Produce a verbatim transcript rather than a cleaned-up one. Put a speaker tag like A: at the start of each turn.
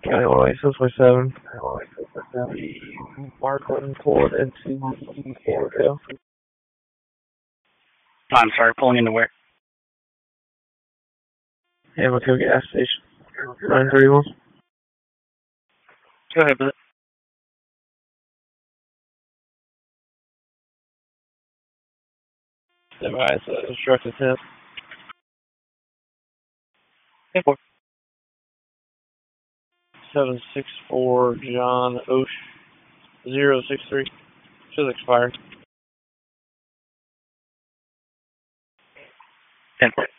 A: County one oh eight, six forty-seven. Markland pulling into Amco.
B: I'm sorry, pulling into where?
A: Amco gas station. nine thirty-one.
B: Go ahead with it.
A: Device, uh, instructed ten.
B: ten four.
A: seven six four John Osh zero six three. Should expired.
B: ten four.